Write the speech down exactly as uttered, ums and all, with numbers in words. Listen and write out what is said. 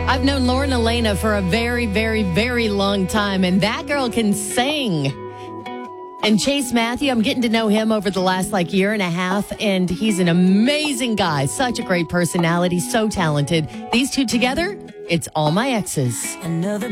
I've known Lauren Elena for a very, very, very long time, and that girl can sing. And Chase Matthew, I'm getting to know him over the last like year and a half, and he's an amazing guy. Such a great personality, so talented. These two together, it's All My Exes. Another